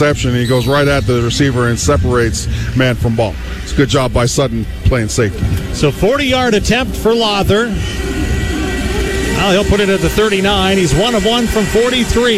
interception, and he goes right at the receiver and separates man from ball. It's a good job by Sutton playing safety. So 40-yard attempt for Lawther. Well, he'll put it at the 39. He's 1 of 1 from 43.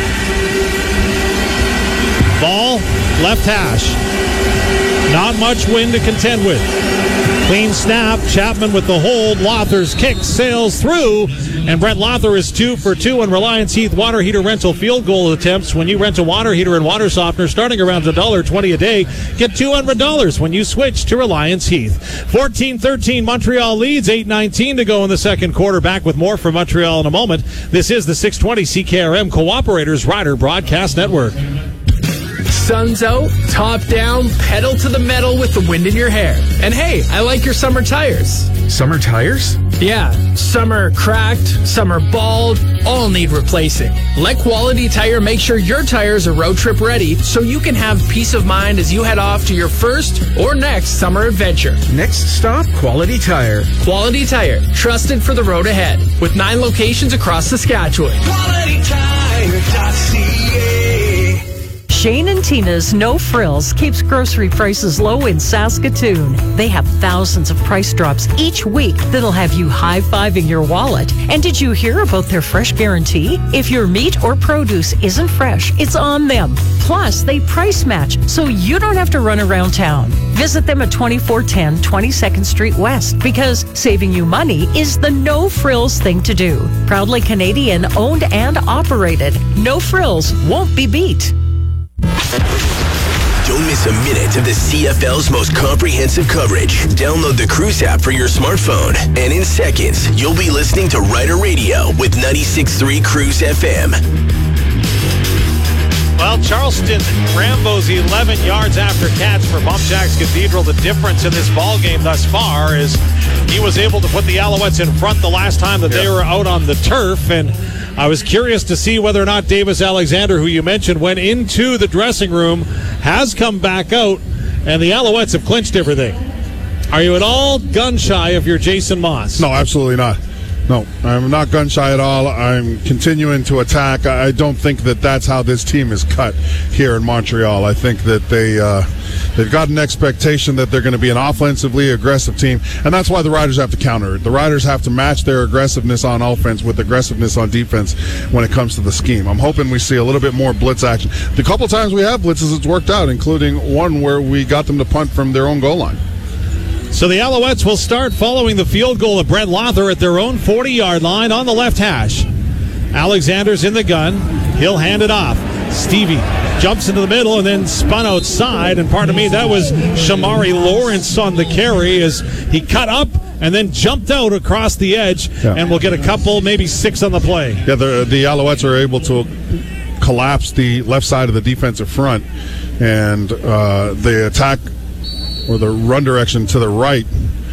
Ball, left hash. Not much wind to contend with. Clean snap. Chapman with the hold. Lawther's kick sails through. And Brent Lawther is 2 for 2 on Reliance Heath water heater rental field goal attempts. When you rent a water heater and water softener starting around $1.20 a day, get $200 when you switch to Reliance Heath. 14-13 Montreal leads. 8:19 to go in the second quarter. Back with more from Montreal in a moment. This is the 620 CKRM Cooperators Rider Broadcast Network. Sun's out, top down, pedal to the metal with the wind in your hair. And hey, I like your summer tires. Summer tires? Yeah, some are cracked, some are bald, all need replacing. Let Quality Tire make sure your tires are road trip ready so you can have peace of mind as you head off to your first or next summer adventure. Next stop, Quality Tire. Quality Tire, trusted for the road ahead, with 9 locations across Saskatchewan. QualityTire.ca. Shane and Tina's No Frills keeps grocery prices low in Saskatoon. They have thousands of price drops each week that'll have you high-fiving your wallet. And did you hear about their fresh guarantee? If your meat or produce isn't fresh, it's on them. Plus, they price match, so you don't have to run around town. Visit them at 2410 22nd Street West, because saving you money is the No Frills thing to do. Proudly Canadian owned and operated. No Frills won't be beat. Don't miss a minute of the CFL's most comprehensive coverage. Download the Cruise app for your smartphone, and in seconds, you'll be listening to Rider Radio with 96.3 Cruise FM. Well, Charleston Rambo's 11 yards after catch for Bumpjacks Cathedral. The difference in this ball game thus far is he was able to put the Alouettes in front the last time that they were out on the turf, and I was curious to see whether or not Davis Alexander, who you mentioned, went into the dressing room, has come back out, and the Alouettes have clinched everything. Are you at all gun-shy of your Jason Moss? No, absolutely not. No, I'm not gun-shy at all. I'm continuing to attack. I don't think that that's how this team is cut here in Montreal. I think that they've got an expectation that they're going to be an offensively aggressive team, and that's why the Riders have to counter it. The Riders have to match their aggressiveness on offense with aggressiveness on defense when it comes to the scheme. I'm hoping we see a little bit more blitz action. The couple times we have blitzes, it's worked out, including one where we got them to punt from their own goal line. So the Alouettes will start following the field goal of Brent Lawther at their own 40-yard line on the left hash. Alexander's in the gun. He'll hand it off. Stevie jumps into the middle and then spun outside. And pardon me, that was Shamari Lawrence on the carry as he cut up and then jumped out across the edge. Yeah. And we'll get a couple, maybe 6 on the play. Yeah, the Alouettes are able to collapse the left side of the defensive front, and the attack or the run direction to the right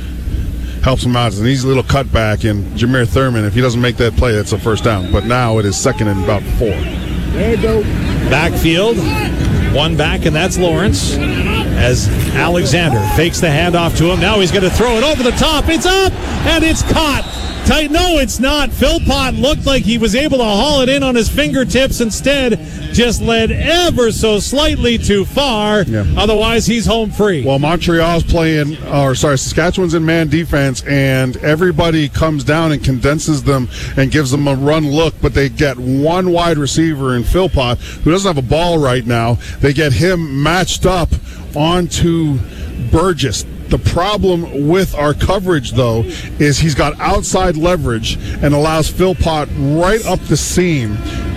helps him out. It's an easy little cutback, and Jameer Thurman, if he doesn't make that play, that's a first down. But now it is second and about 4. There you go. Backfield, one back, and that's Lawrence. As Alexander fakes the handoff to him. Now he's going to throw it over the top. It's up, and it's caught. No, it's not. Philpott looked like he was able to haul it in on his fingertips. Instead, just led ever so slightly too far. Yeah. Otherwise, he's home free. Well, Saskatchewan's in man defense, and everybody comes down and condenses them and gives them a run look, but they get one wide receiver in Philpott who doesn't have a ball right now. They get him matched up onto Burgess. The problem with our coverage, though, is he's got outside leverage and allows Philpott right up the seam,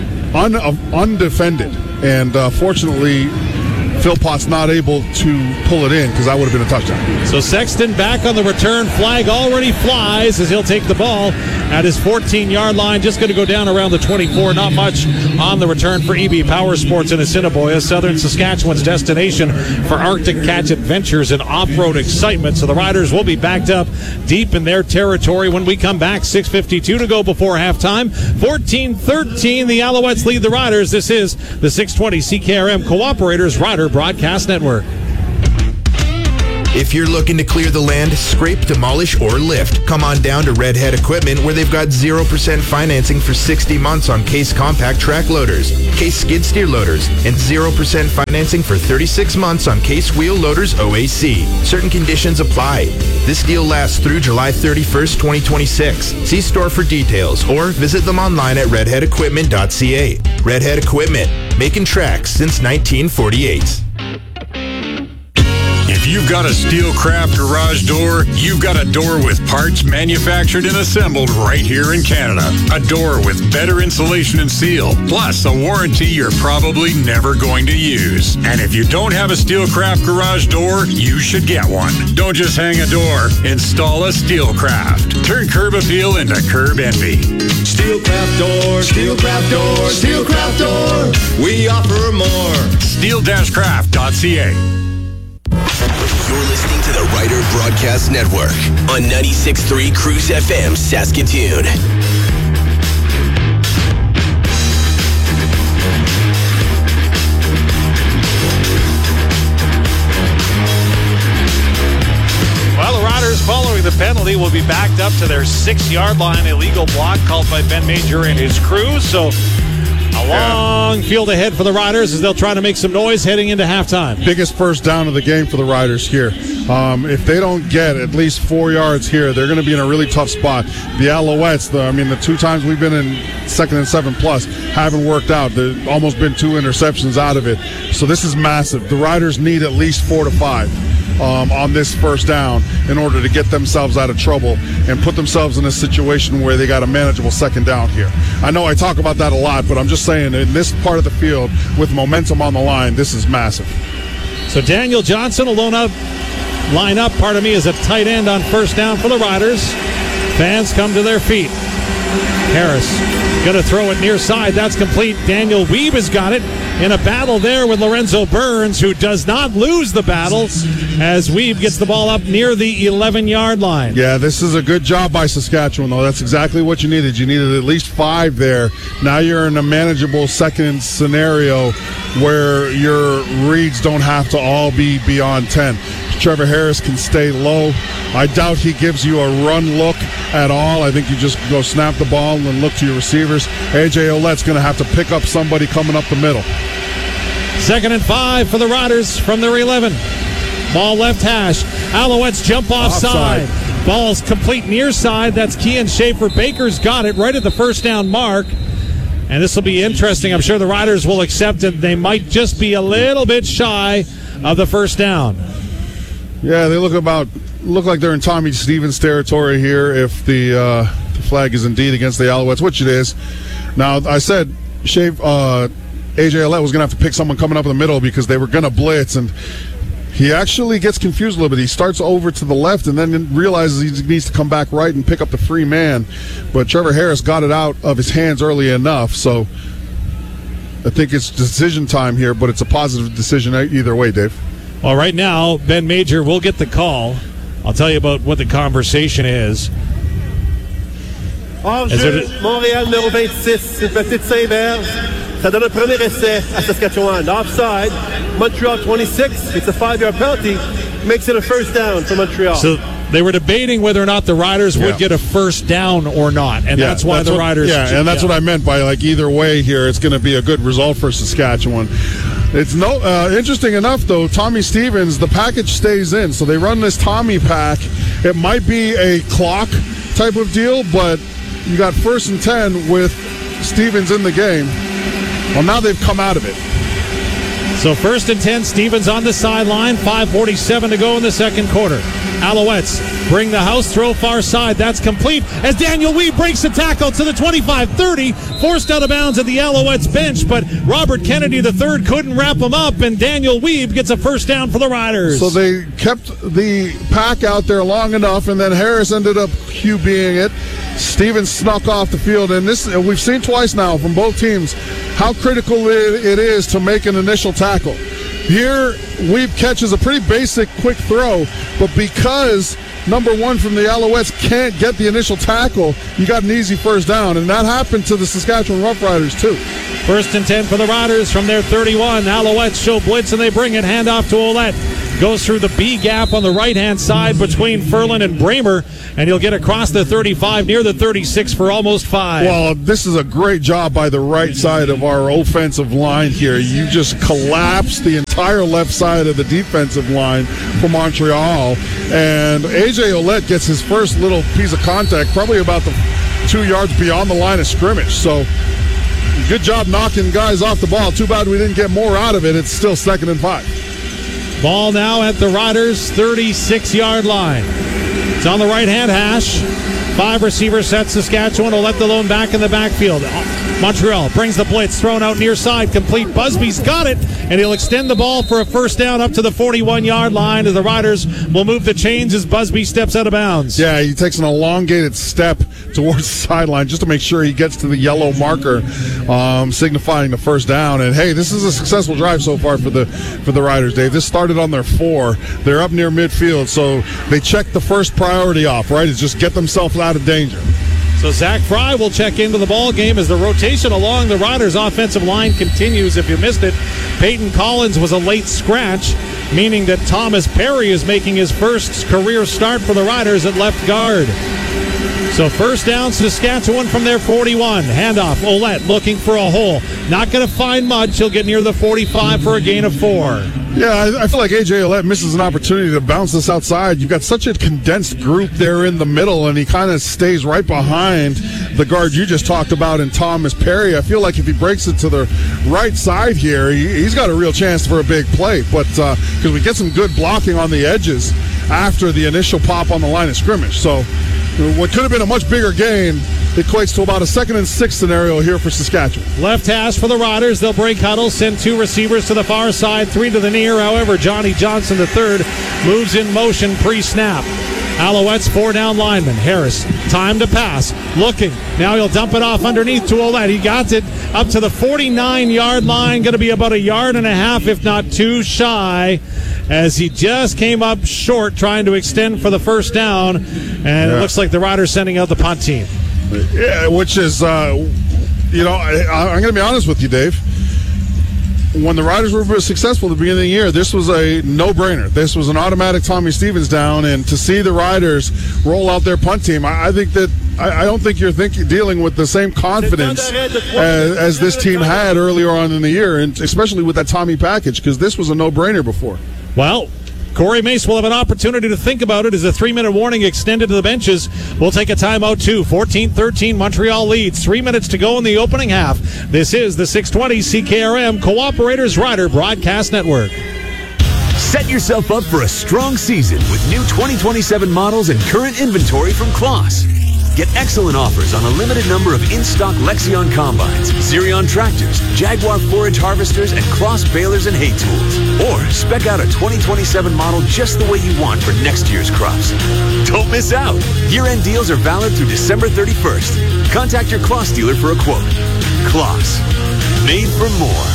undefended. And fortunately, Philpott's not able to pull it in because that would have been a touchdown. So Sexton back on the return. Flag already flies as he'll take the ball at his 14-yard line. Just going to go down around the 24. Not much on the return for EB Power Sports in Assiniboia, Southern Saskatchewan's destination for Arctic catch adventures and off-road excitement. So the Riders will be backed up deep in their territory when we come back. 6:52 to go before halftime. 14-13, the Alouettes lead the Riders. This is the 620 CKRM Cooperators Rider Broadcast Network. If you're looking to clear the land, scrape, demolish, or lift, come on down to Redhead Equipment, where they've got 0% financing for 60 months on Case compact track loaders, Case skid steer loaders, and 0% financing for 36 months on Case wheel loaders OAC. Certain conditions apply. This deal lasts through July 31st, 2026. See store for details or visit them online at redheadequipment.ca. Redhead Equipment, making tracks since 1948. If you've got a Steelcraft garage door, you've got a door with parts manufactured and assembled right here in Canada. A door with better insulation and seal, plus a warranty you're probably never going to use. And if you don't have a Steelcraft garage door, you should get one. Don't just hang a door, install a Steelcraft. Turn curb appeal into curb envy. Steelcraft door, Steelcraft door, Steelcraft door. We offer more. Steel-craft.ca. You're listening to the Ryder Broadcast Network on 96.3 Cruise FM, Saskatoon. Well, the Riders, following the penalty, will be backed up to their 6-yard line. Illegal block called by Ben Major and his crew. So a long field ahead for the Riders as they'll try to make some noise heading into halftime. Biggest first down of the game for the Riders here. If they don't get at least 4 yards here, they're going to be in a really tough spot. The Alouettes, the 2 times we've been in 2nd and 7+, haven't worked out. There's almost been 2 interceptions out of it. So this is massive. The Riders need at least 4 to 5. On this first down in order to get themselves out of trouble and put themselves in a situation where they got a manageable second down here. I know I talk about that a lot, but I'm just saying in this part of the field with momentum on the line, this is massive. So Daniel Johnson will line up as a tight end on first down for the Riders. Fans come to their feet. Harris going to throw it near side. That's complete. Daniel Weeb has got it in a battle there with Lorenzo Burns, who does not lose the battle as Weeb gets the ball up near the 11-yard line. Yeah, this is a good job by Saskatchewan, though. That's exactly what you needed. You needed at least 5 there. Now you're in a manageable second scenario where your reads don't have to all be beyond 10. Trevor Harris can stay low. I doubt he gives you a run look at all. I think you just go snap the ball and look to your receivers. A.J. Ouellette's going to have to pick up somebody coming up the middle. 2nd and 5 for the Riders from their 11. Ball left hash. Alouettes jump offside. Ball's complete near side. That's Kean Schaefer. Baker's got it right at the first down mark. And this will be interesting. I'm sure the Riders will accept it. They might just be a little bit shy of the first down. Yeah, they look like they're in Tommy Stevens territory here if the flag is indeed against the Alouettes, which it is. Now, I said A.J. Ouellette was going to have to pick someone coming up in the middle because they were going to blitz, and he actually gets confused a little bit. He starts over to the left and then realizes he needs to come back right and pick up the free man. But Trevor Harris got it out of his hands early enough, so I think it's decision time here, but it's a positive decision either way, Dave. Well, right now, Ben Major will get the call. I'll tell you about what the conversation is. Hors-jeu, Montréal numéro 26, une petite 5 verges. Ça donne un premier essai à Saskatchewan. Offside, Montreal 26. It's a 5-yard penalty. Makes it a first down for Montreal. So they were debating whether or not the Riders would get a first down or not, and that's why the Riders... Yeah, and that's what I meant by, either way here, it's going to be a good result for Saskatchewan. It's interesting enough, though, Tommy Stevens, the package stays in, so they run this Tommy pack. It might be a clock type of deal, but you got 1st and 10 with Stevens in the game. Well, now they've come out of it. So 1st and 10, Stevens on the sideline, 5:47 to go in the second quarter. Alouettes bring the house, throw far side. That's complete as Daniel Weeb breaks the tackle to the 25-30, forced out of bounds at the Alouettes bench, but Robert Kennedy III couldn't wrap him up, and Daniel Weeb gets a first down for the Riders. So they kept the pack out there long enough, and then Harris ended up QBing it. Stevens snuck off the field, and this we've seen twice now from both teams how critical it is to make an initial tackle. Here, Weeb catches a pretty basic quick throw, but because number 1 from the Alouettes can't get the initial tackle, you got an easy first down, and that happened to the Saskatchewan Roughriders too. 1st and 10 for the Riders from their 31. Alouettes show blitz, and they bring it. Handoff to Ouellette. goes through the B gap on the right-hand side between Ferland and Bramer, and he'll get across the 35 near the 36 for almost 5. Well, this is a great job by the right side of our offensive line here. You just collapse the entire left side of the defensive line for Montreal, and A.J. Ouellette gets his first little piece of contact probably about the 2 yards beyond the line of scrimmage. So good job knocking guys off the ball. Too bad we didn't get more out of it. It's still 2nd and 5. Ball now at the Riders' 36-yard line. It's on the right-hand hash. 5 receiver set. Saskatchewan will let the lone back in the backfield. Montreal brings the blitz, thrown out near side, complete. Busby's got it, and he'll extend the ball for a first down up to the 41-yard line as the Riders will move the chains as Busby steps out of bounds. Yeah, he takes an elongated step towards the sideline just to make sure he gets to the yellow marker, signifying the first down. And hey, this is a successful drive so far for the Riders, Dave. This started on their 4. They're up near midfield, so they checked the first priority off, right? Is just get themselves out of danger. So Zach Fry will check into the ball game as the rotation along the Riders' offensive line continues. If you missed it, Peyton Collins was a late scratch, meaning that Thomas Perry is making his first career start for the Riders at left guard. So first down, Saskatchewan from their 41. Handoff, Ouellette looking for a hole. Not going to find much. He'll get near the 45 for a gain of 4. Yeah, I feel like A.J. Ouellette misses an opportunity to bounce this outside. You've got such a condensed group there in the middle, and he kind of stays right behind the guard you just talked about in Thomas Perry. I feel like if he breaks it to the right side here, he's got a real chance for a big play. But because we get some good blocking on the edges after the initial pop on the line of scrimmage. So what could have been a much bigger gain equates to about a 2nd and 6 scenario here for Saskatchewan. Left hash for the Riders. They'll break huddle, send 2 receivers to the far side, 3 to the near. However, Johnny Johnson III moves in motion pre-snap. Alouettes 4 down lineman. Harris, time to pass. Looking. Now he'll dump it off underneath to Ouellette. He got it up to the 49-yard line. Going to be about 1.5 yards, if not 2 shy, as he just came up short trying to extend for the first down. And it looks like the Riders sending out the punt team. Yeah, which is, I'm going to be honest with you, Dave. When the Riders were successful at the beginning of the year, this was a no-brainer. This was an automatic Tommy Stevens down, and to see the Riders roll out their punt team, I think that I don't think you're dealing with the same confidence as this team had earlier on in the year, and especially with that Tommy package, because this was a no-brainer before. Well, Corey Mace will have an opportunity to think about it as a 3-minute warning extended to the benches. We'll take a timeout too. 14-13, Montreal leads. 3 minutes to go in the opening half. This is the 620 CKRM Cooperators Rider Broadcast Network. Set yourself up for a strong season with new 2027 models and current inventory from Kloss. Get excellent offers on a limited number of in-stock Lexion combines, Xerion tractors, Jaguar forage harvesters, and Kloss balers and hay tools. Or spec out a 2027 model just the way you want for next year's crops. Don't miss out. Year-end deals are valid through December 31st. Contact your Kloss dealer for a quote. Kloss. Made for more.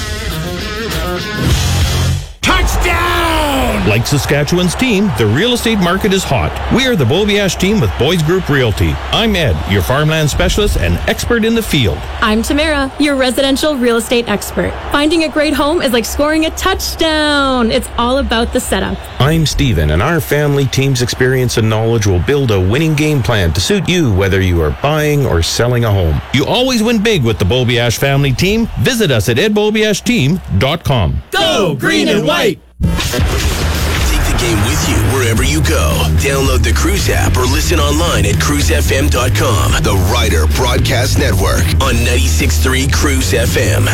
Touchdown! Like Saskatchewan's team, the real estate market is hot. We are the Beaubiash team with Boys Group Realty. I'm Ed, your farmland specialist and expert in the field. I'm Tamara, your residential real estate expert. Finding a great home is like scoring a touchdown. It's all about the setup. I'm Steven, and our family team's experience and knowledge will build a winning game plan to suit you whether you are buying or selling a home. You always win big with the Beaubiash family team. Visit us at edbeaubiashteam.com. Go green and white! Take the game with you wherever you go. Download the Cruise app or listen online at cruisefm.com. The Rider Broadcast Network on 96.3 Cruise FM.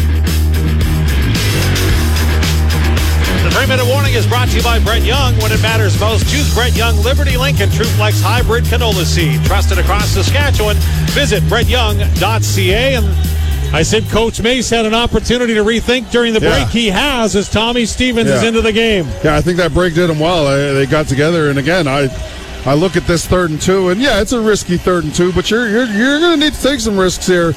The 3-minute warning is brought to you by Brett Young. When it matters most, choose Brett Young Liberty Lincoln TrueFlex Hybrid Canola Seed. Trusted across Saskatchewan. Visit brettyoung.ca. And I said Coach Mace had an opportunity to rethink during the break. He has, as Tommy Stevens is into the game. Yeah, I think that break did them well. They got together, and again, I look at this 3rd and 2, and it's a risky 3rd and 2, but you're going to need to take some risks here.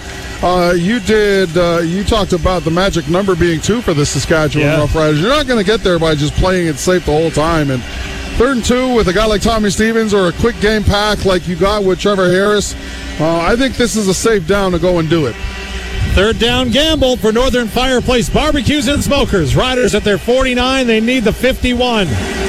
You talked about the magic number being 2 for the Saskatchewan Rough Riders. You're not going to get there by just playing it safe the whole time, and 3rd and 2 with a guy like Tommy Stevens or a quick game pack like you got with Trevor Harris, I think this is a safe down to go and do it. Third down gamble for Northern Fireplace Barbecues and Smokers. Riders at their 49. They need the 51.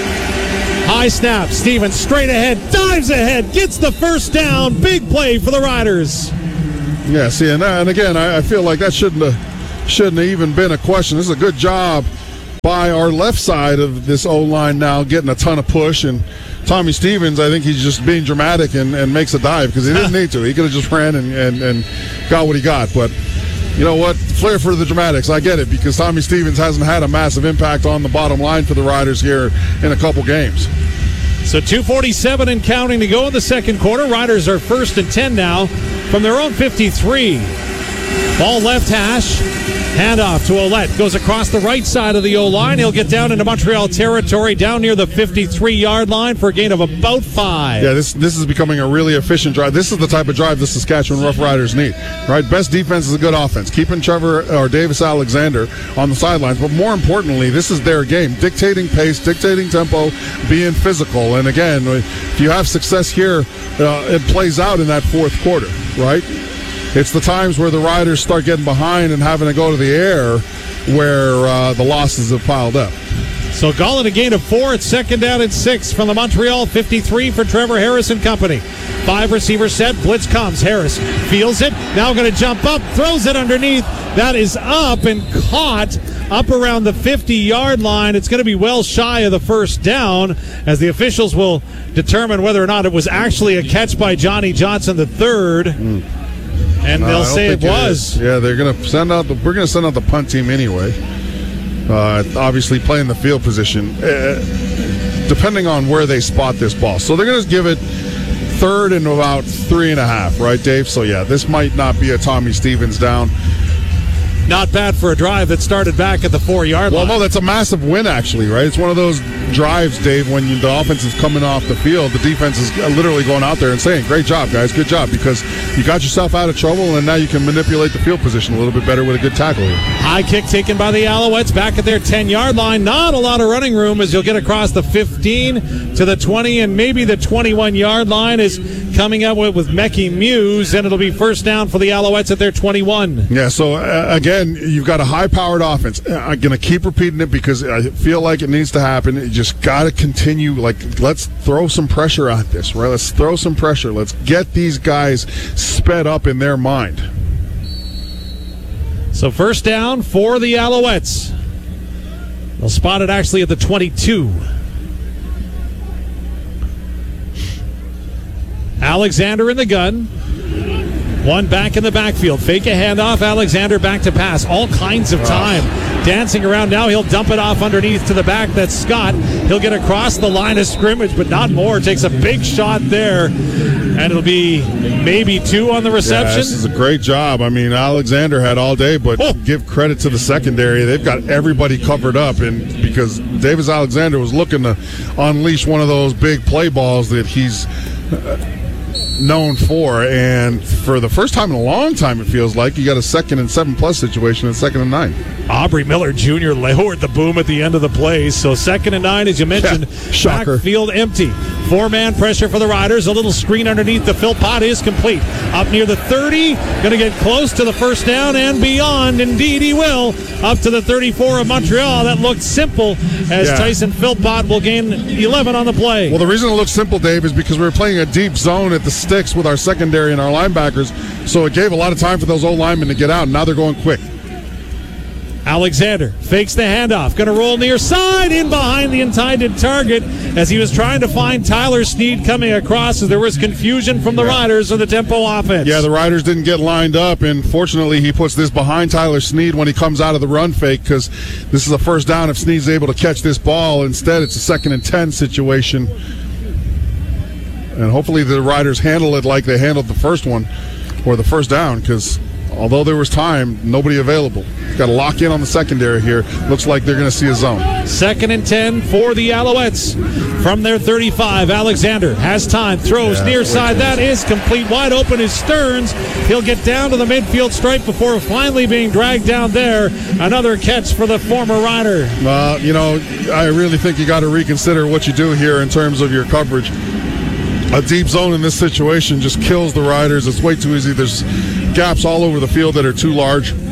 High snap. Stevens straight ahead. Dives ahead. Gets the first down. Big play for the Riders. Yeah, see, and again, I feel like that shouldn't have even been a question. This is a good job by our left side of this O-line now, getting a ton of push. And Tommy Stevens, I think he's just being dramatic and makes a dive because he didn't need to. He could have just ran and got what he got. But you know what? Flair for the dramatics. I get it because Tommy Stevens hasn't had a massive impact on the bottom line for the Riders here in a couple games. So 2:47 and counting to go in the second quarter. Riders are 1st and 10 now from their own 53. Ball left hash. Handoff to Ouellette. Goes across the right side of the O-line. He'll get down into Montreal territory, down near the 53-yard line for a gain of about 5. Yeah, this is becoming a really efficient drive. This is the type of drive the Saskatchewan Rough Riders need. Right? Best defense is a good offense. Keeping Trevor or Davis Alexander on the sidelines. But more importantly, this is their game. Dictating pace, dictating tempo, being physical. And again, if you have success here, it plays out in that fourth quarter, right? It's the times where the Riders start getting behind and having to go to the air where the losses have piled up. So Gallin a gain of 4 at 2nd down and 6 from the Montreal 53 for Trevor Harris and company. 5 receiver set. Blitz comes. Harris feels it. Now going to jump up. Throws it underneath. That is up and caught up around the 50-yard line. It's going to be well shy of the first down as the officials will determine whether or not it was actually a catch by Johnny Johnson III. And they'll say it was. Yeah, they're going to send out. We're going to send out the punt team anyway. Obviously, playing the field position, depending on where they spot this ball. So they're going to give it 3rd and about 3.5, right, Dave? So yeah, this might not be a Tommy Stevens down. Not bad for a drive that started back at the 4-yard line. Well, no, that's a massive win, actually, right? It's one of those drives, Dave, when the offense is coming off the field, the defense is literally going out there and saying, great job, guys, good job, because you got yourself out of trouble, and now you can manipulate the field position a little bit better with a good tackle here. High kick taken by the Alouettes back at their 10-yard line. Not a lot of running room as you'll get across the 15 to the 20, and maybe the 21-yard line is coming up with Mekhi Muse, and it'll be first down for the Alouettes at their 21. Yeah, so again, you've got a high-powered offense. I'm going to keep repeating it because I feel like it needs to happen. You just got to continue. Let's throw some pressure at this, right? Let's throw some pressure. Let's get these guys sped up in their mind. So first down for the Alouettes. They'll spot it actually at the 22. Alexander in the gun. One back in the backfield. Fake a handoff. Alexander back to pass. All kinds of time. Dancing around now. He'll dump it off underneath to the back. That's Scott. He'll get across the line of scrimmage, but not more. Takes a big shot there. And it'll be maybe 2 on the reception. Yeah, this is a great job. I mean, Alexander had all day, but give credit to the secondary. They've got everybody covered up, and because Davis Alexander was looking to unleash one of those big play balls that he's known for, and for the first time in a long time, it feels like you got a 2nd and 7+ situation and 2nd and 9. Aubrey Miller Jr. lowered the boom at the end of the play, so 2nd and 9, as you mentioned. Shocker. Backfield empty. 4-man pressure for the Riders. A little screen underneath. The Philpott is complete. Up near the 30, going to get close to the first down and beyond. Indeed he will. Up to the 34 of Montreal. That looked simple as Tyson Philpott will gain 11 on the play. Well, the reason it looks simple, Dave, is because we were playing a deep zone at the sticks with our secondary and our linebackers, so it gave a lot of time for those old linemen to get out, and now they're going quick. Alexander fakes the handoff. Going to roll near side in behind the intended target as he was trying to find Tyler Sneed coming across as there was confusion from the Riders of the tempo offense. Yeah, the Riders didn't get lined up, and fortunately he puts this behind Tyler Sneed when he comes out of the run fake because this is a first down if Sneed's able to catch this ball. Instead, it's a 2nd and 10 situation. And hopefully the Riders handle it like they handled the first one, or the first down, because although there was time, nobody available. Got to lock in on the secondary here. Looks like they're going to see a zone. 2nd and 10 for the Alouettes. From their 35, Alexander has time, throws near side. That is complete. Wide open is Stearns. He'll get down to the midfield stripe before finally being dragged down there. Another catch for the former Rider. Well, you know, I really think you got to reconsider what you do here in terms of your coverage. A deep zone in this situation just kills the Riders. It's way too easy. There's gaps all over the field that are too large.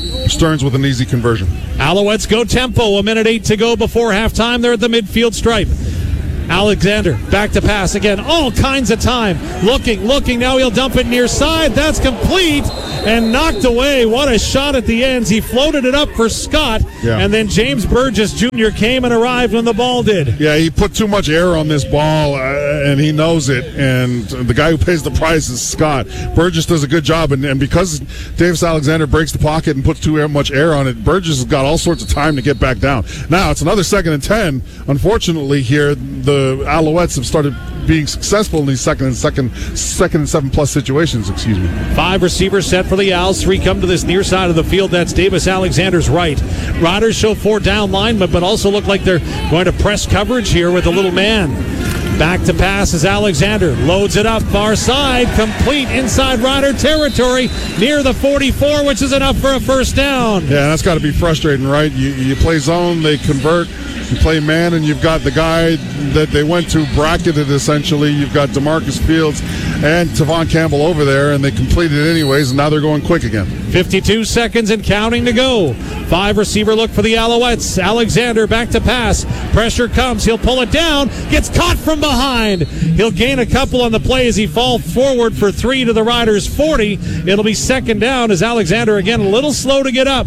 Stearns with an easy conversion. Alouettes go tempo. 1:08 to go before halftime. They're at the midfield stripe. Alexander back to pass again. All kinds of time. Looking. Now he'll dump it near side. That's complete and knocked away. What a shot at the ends. He floated it up for Scott. Yeah. And then James Burgess Jr. came and arrived when the ball did. Yeah, he put too much air on this ball, and he knows it. And the guy who pays the price is Scott. Burgess does a good job. And because Davis Alexander breaks the pocket and puts too much air on it, Burgess has got all sorts of time to get back down. Now, it's another 2nd and 10. Unfortunately, here, the Alouettes have started being successful in these second and 7+ situations. 5 receivers set for the Owls. 3 come to this near side of the field. That's Davis Alexander's right. Riders show 4 down linemen, but also look like they're going to press coverage here with a little man. Back to pass is Alexander. Loads it up far side. Complete inside Rider territory near the 44, which is enough for a first down. Yeah, that's got to be frustrating, right? You play zone, they convert. You play man, and you've got the guy that they went to bracketed, essentially. You've got DeMarcus Fields and Tavon Campbell over there, and they completed it anyways, and now they're going quick again. 52 seconds and counting to go. 5 receiver look for the Alouettes. Alexander back to pass. Pressure comes. He'll pull it down. Gets caught from behind. He'll gain a couple on the play as he falls forward for 3 to the Riders' 40. It'll be 2nd down as Alexander, again, a little slow to get up.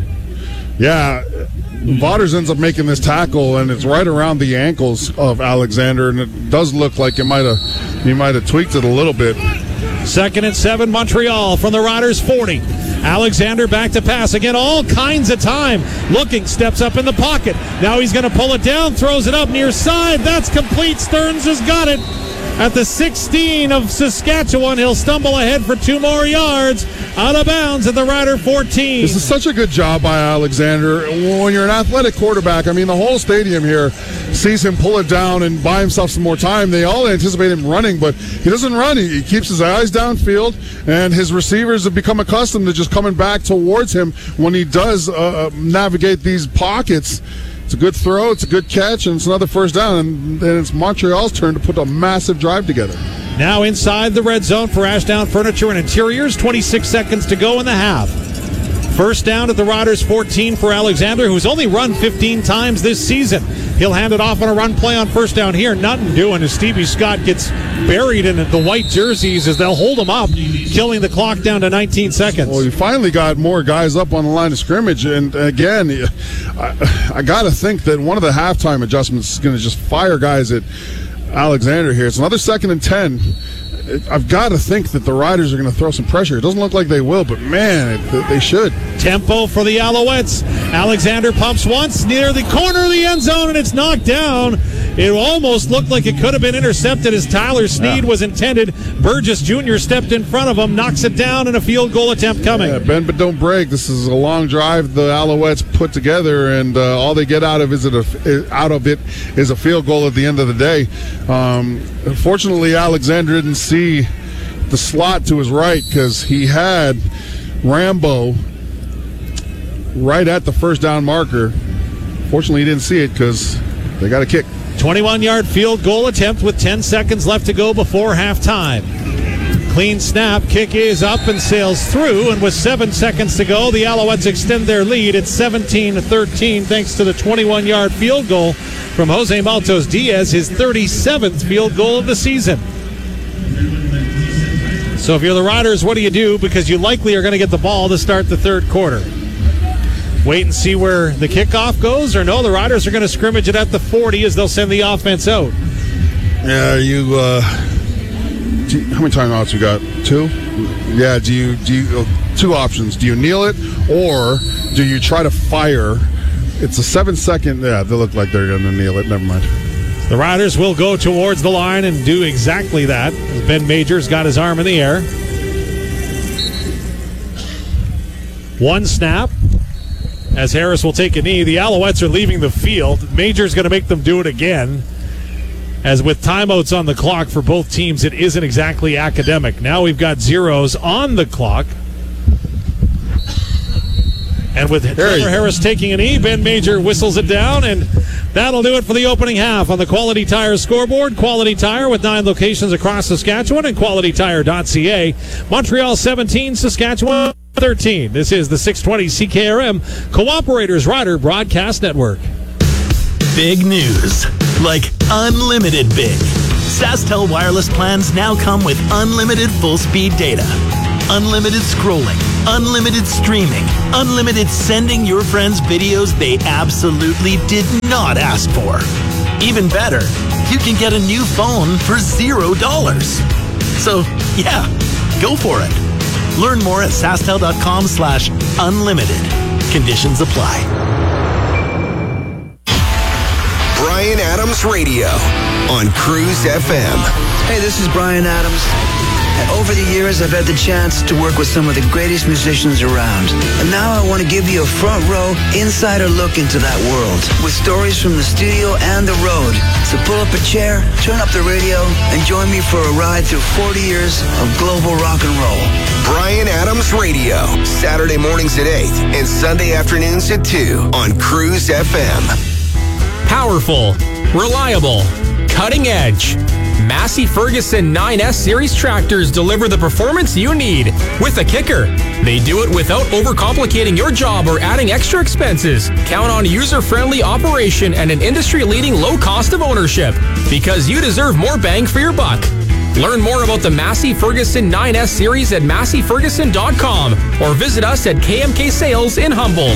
Yeah. Vaughters ends up making this tackle, and it's right around the ankles of Alexander, and it does look like he might have tweaked it a little bit. 2nd and 7, Montreal from the Riders' 40. Alexander back to pass. Again, all kinds of time. Looking, steps up in the pocket. Now he's going to pull it down, throws it up near side. That's complete. Stearns has got it. At the 16 of Saskatchewan, he'll stumble ahead for 2 more yards. Out of bounds at the Rider 14. This is such a good job by Alexander. When you're an athletic quarterback, I mean, the whole stadium here sees him pull it down and buy himself some more time. They all anticipate him running, but he doesn't run. He keeps his eyes downfield, and his receivers have become accustomed to just coming back towards him when he does navigate these pockets. It's a good throw, it's a good catch, and it's another first down, and it's Montreal's turn to put a massive drive together. Now inside the red zone for Ashdown Furniture and Interiors, 26 seconds to go in the half. First down at the Riders 14 for Alexander, who's only run 15 times this season. He'll hand it off on a run play on first down here. Nothing doing as Stevie Scott gets buried in the white jerseys as they'll hold him up, killing the clock down to 19 seconds. Well, you finally got more guys up on the line of scrimmage, and again, I got to think that one of the halftime adjustments is going to just fire guys at Alexander here. It's another 2nd and 10. I've got to think that the Riders are going to throw some pressure. It doesn't look like they will, but man, they should. Tempo for the Alouettes. Alexander pumps once near the corner of the end zone, and it's knocked down. It almost looked like it could have been intercepted as Tyler Sneed was intended. Burgess Jr. stepped in front of him, knocks it down, and a field goal attempt coming. Yeah, bend but don't break. This is a long drive the Alouettes put together, and all they get out of it is a field goal at the end of the day. Fortunately, Alexander didn't see the slot to his right because he had Rambo right at the first down marker. Fortunately, he didn't see it because they got a kick. 21-yard field goal attempt with 10 seconds left to go before halftime. Clean snap, kick is up and sails through, and with 7 seconds to go, the Alouettes extend their lead at 17-13 thanks to the 21-yard field goal from Jose Maltos Diaz, his 37th field goal of the season. So if you're the Riders, what do you do? Because you likely are going to get the ball to start the third quarter. Wait and see where the kickoff goes, or no, the Riders are going to scrimmage it at the 40 as they'll send the offense out. Yeah, how many timeouts you got? 2? Yeah, do you 2 options. Do you kneel it, or do you try to fire? It's a 7-second. Yeah, they look like they're going to kneel it. Never mind. The Riders will go towards the line and do exactly that. Ben Major's got his arm in the air. 1 snap. As Harris will take a knee, the Alouettes are leaving the field. Major's going to make them do it again. As with timeouts on the clock for both teams, it isn't exactly academic. Now we've got zeros on the clock. And with Trevor Harris taking a knee, Ben Major whistles it down, and that'll do it for the opening half on the Quality Tire scoreboard. Quality Tire with 9 locations across Saskatchewan and QualityTire.ca. Montreal 17, Saskatchewan 13. This is the 620 CKRM Cooperators Rider Broadcast Network. Big news. Like unlimited big. SaskTel wireless plans now come with unlimited full-speed data. Unlimited scrolling. Unlimited streaming. Unlimited sending your friends videos they absolutely did not ask for. Even better, you can get a new phone for $0. So, yeah, go for it. Learn more at sastel.com/unlimited. Conditions apply. Bryan Adams Radio on Cruise FM. Hey, this is Bryan Adams. And over the years, I've had the chance to work with some of the greatest musicians around. And now I want to give you a front row, insider look into that world with stories from the studio and the road. So pull up a chair, turn up the radio, and join me for a ride through 40 years of global rock and roll. Bryan Adams Radio, Saturday mornings at 8 and Sunday afternoons at 2 on Cruise FM. Powerful, reliable, cutting edge. Massey Ferguson 9S Series tractors deliver the performance you need with a kicker. They do it without overcomplicating your job or adding extra expenses. Count on user-friendly operation and an industry-leading low cost of ownership because you deserve more bang for your buck. Learn more about the Massey Ferguson 9S Series at masseyferguson.com or visit us at KMK Sales in Humboldt.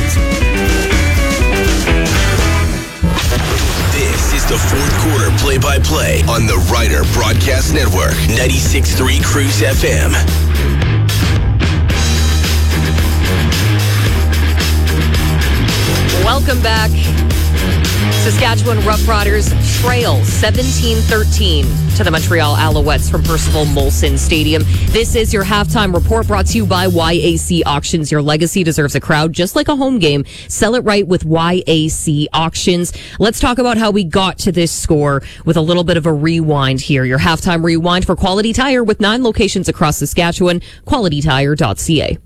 This is the fourth quarter play-by-play on the Rider Broadcast Network, 96.3 Cruise FM. Welcome back. Saskatchewan Roughriders trail 17-13 to the Montreal Alouettes from Percival Molson Stadium. This is your halftime report brought to you by YAC Auctions. Your legacy deserves a crowd just like a home game. Sell it right with YAC Auctions. Let's talk about how we got to this score with a little bit of a rewind here. Your halftime rewind for Quality Tire with 9 locations across Saskatchewan. QualityTire.ca.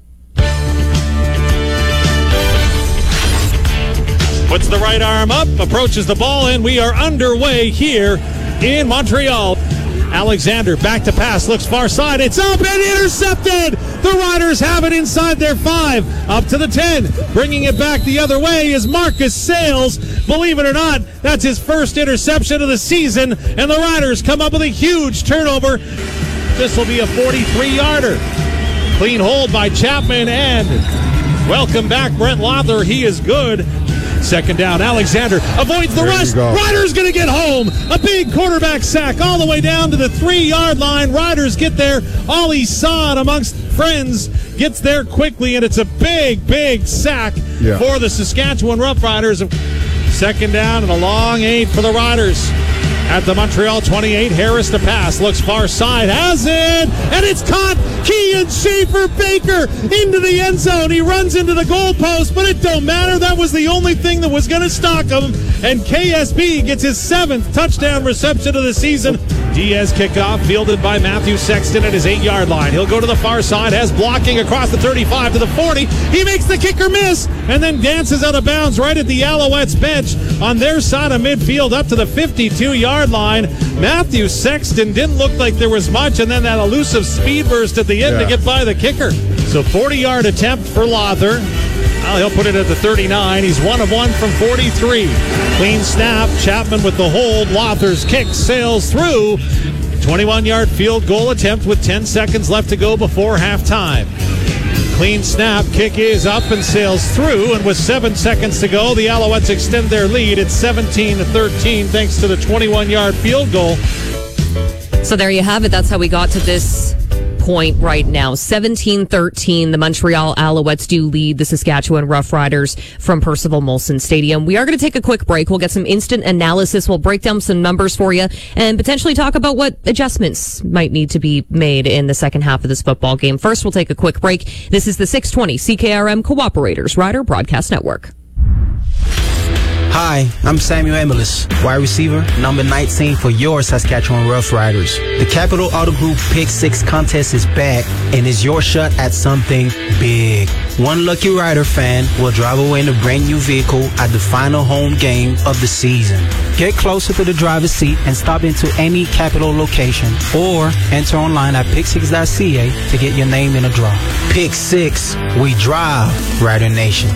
Puts the right arm up, approaches the ball, and we are underway here in Montreal. Alexander back to pass, looks far side. It's up and intercepted. The Riders have it inside their 5, up to the 10. Bringing it back the other way is Marcus Sayles. Believe it or not, that's his first interception of the season, and the Riders come up with a huge turnover. This will be a 43-yarder. Clean hold by Chapman, and welcome back, Brent Lother. He is good. Second down, Alexander avoids the rush. Riders going to get home. A big quarterback sack all the way down to the 3-yard line. Riders get there. Ollie Saad amongst friends gets there quickly, and it's a big, big sack for the Saskatchewan Roughriders. Second down and a long 8 for the Riders. At the Montreal 28, Harris to pass. Looks far side. Has it. And it's caught. Kean Schaefer-Baker into the end zone. He runs into the goalpost, but it don't matter. That was the only thing that was going to stock him. And KSB gets his 7th touchdown reception of the season. Diaz kickoff fielded by Matthew Sexton at his 8-yard line. He'll go to the far side. Has blocking across the 35 to the 40. He makes the kicker miss and then dances out of bounds right at the Alouettes bench on their side of midfield up to the 52-yard line. Matthew Sexton didn't look like there was much, and then that elusive speed burst at the end to get by the kicker. So 40-yard attempt for Lother. He'll put it at the 39. He's 1 of 1 from 43. Clean snap. Chapman with the hold. Lother's kick sails through. 21-yard field goal attempt with 10 seconds left to go before halftime. Clean snap. Kick is up and sails through. And with 7 seconds to go, the Alouettes extend their lead. It's 17-13 thanks to the 21-yard field goal. So there you have it. That's how we got to this point right now. 17-13. The Montreal Alouettes do lead the Saskatchewan Roughriders from Percival Molson Stadium. We are going to take a quick break. We'll get some instant analysis. We'll break down some numbers for you and potentially talk about what adjustments might need to be made in the second half of this football game. First, we'll take a quick break. This is the 620 CKRM Cooperators Rider Broadcast Network. Hi, I'm Samuel Emelis, wide receiver, number 19 for your Saskatchewan Roughriders. The Capital Auto Group Pick 6 contest is back and is your shot at something big. One lucky Rider fan will drive away in a brand new vehicle at the final home game of the season. Get closer to the driver's seat and stop into any Capital location or enter online at pick6.ca to get your name in a draw. Pick 6, we drive, Rider Nation.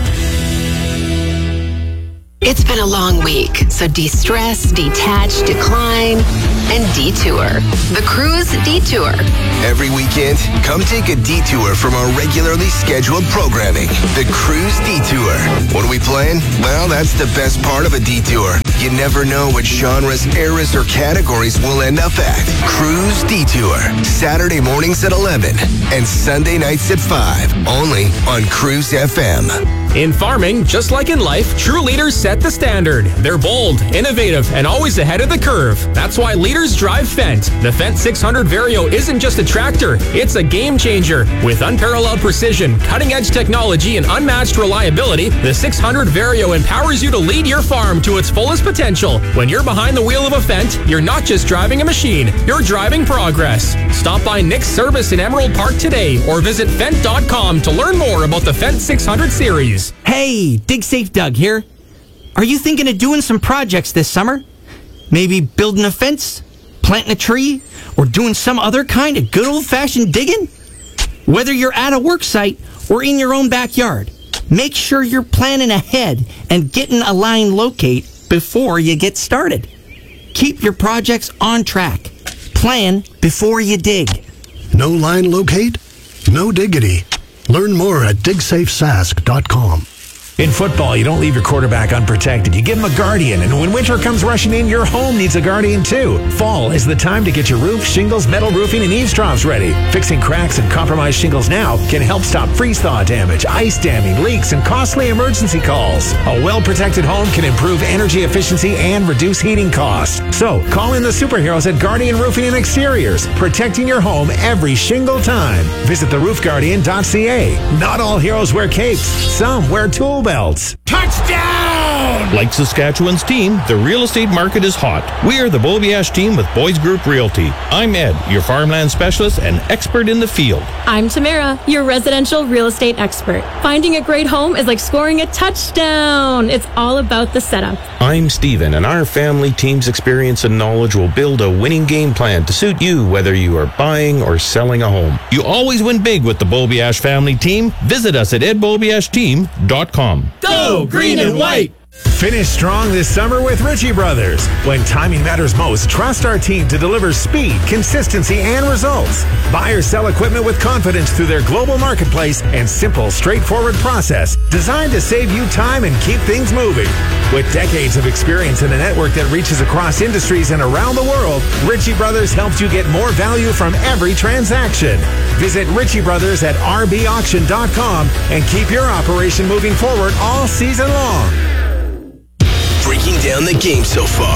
It's been a long week, so de-stress, detach, decline, and detour. The Cruise Detour. Every weekend, come take a detour from our regularly scheduled programming. The Cruise Detour. What are we playing? Well, that's the best part of a detour. You never know what genres, eras, or categories we'll end up at. Cruise Detour. Saturday mornings at 11 and Sunday nights at 5. Only on Cruise FM. In farming, just like in life, true leaders set the standard. They're bold, innovative, and always ahead of the curve. That's why leaders drive Fendt. The Fendt 600 Vario isn't just a tractor, it's a game changer. With unparalleled precision, cutting-edge technology, and unmatched reliability, the 600 Vario empowers you to lead your farm to its fullest potential. When you're behind the wheel of a Fendt, you're not just driving a machine, you're driving progress. Stop by Nick's Service in Emerald Park today or visit Fendt.com to learn more about the Fendt 600 series. Hey, Dig Safe Doug here. Are you thinking of doing some projects this summer? Maybe building a fence, planting a tree, or doing some other kind of good old-fashioned digging? Whether you're at a work site or in your own backyard, make sure you're planning ahead and getting a line locate before you get started. Keep your projects on track. Plan before you dig. No line locate? No diggity. Learn more at digsafesask.com. In football, you don't leave your quarterback unprotected. You give him a guardian, and when winter comes rushing in, your home needs a guardian too. Fall is the time to get your roof, shingles, metal roofing, and eaves troughs ready. Fixing cracks and compromised shingles now can help stop freeze-thaw damage, ice damming, leaks, and costly emergency calls. A well-protected home can improve energy efficiency and reduce heating costs. So, call in the superheroes at Guardian Roofing and Exteriors, protecting your home every shingle time. Visit theroofguardian.ca. Not all heroes wear capes. Some wear tool belts. Touchdown! Like Saskatchewan's team, the real estate market is hot. We are the Bobiash team with Boys Group Realty. I'm Ed, your farmland specialist and expert in the field. I'm Tamara, your residential real estate expert. Finding a great home is like scoring a touchdown. It's all about the setup. I'm Steven, and our family team's experience and knowledge will build a winning game plan to suit you whether you are buying or selling a home. You always win big with the Bobiash family team. Visit us at edbobiashteam.com. Go green and white! Finish strong this summer with Ritchie Brothers. When timing matters most, trust our team to deliver speed, consistency, and results. Buy or sell equipment with confidence through their global marketplace and simple, straightforward process designed to save you time and keep things moving. With decades of experience and a network that reaches across industries and around the world, Ritchie Brothers helps you get more value from every transaction. Visit Ritchie Brothers at rbauction.com and keep your operation moving forward all season long. Breaking down the game so far.